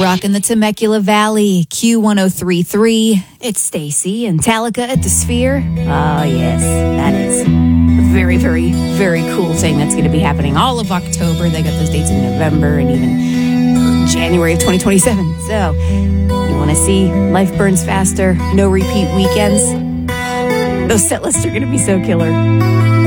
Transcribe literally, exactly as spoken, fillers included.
Rocking the Temecula Valley, Q one oh three point three. It's Stacy and Talica at the Sphere. Oh, yes, that is a very, very, very cool thing that's going to be happening all of October. They got those dates in November and even January of twenty twenty-seven. So, you want to see Life Burns Faster, no repeat weekends? Those set lists are going to be so killer.